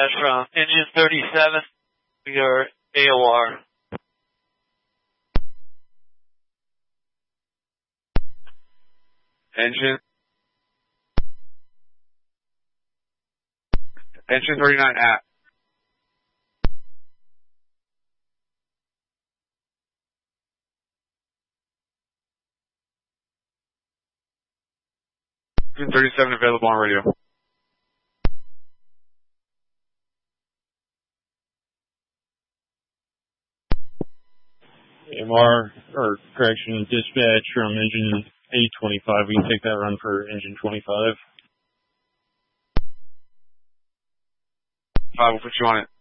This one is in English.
dispatch from engine 37. We are AOR. Engine 39 at. Engine 37 available on radio. AMR, or correction, dispatch from engine 825. We can take that run for engine 25. 5, we'll put you on it.